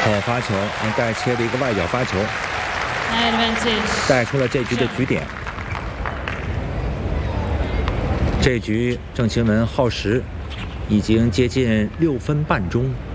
好发球，戴切的一个外角发球，带出了这局的局点。这局郑钦文耗时已经接近6分半钟。